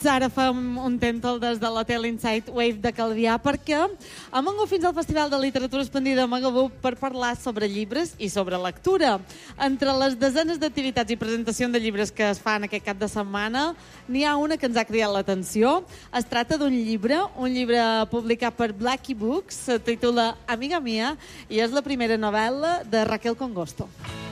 ara fem un tèntol des de l'Hotel Insight Wave de Calvià perquè hem vingut fins al Festival de Literatura Expandida Magabuc per parlar sobre llibres i sobre lectura. Entre les desenes d'activitats i presentacions de llibres que es fan aquest cap de setmana, n'hi ha una que ens ha cridat l'atenció. Es tracta d'un llibre publicat per Blackie Books, se titula Amiga Mia, i és la primera novel·la de Raquel Congosto.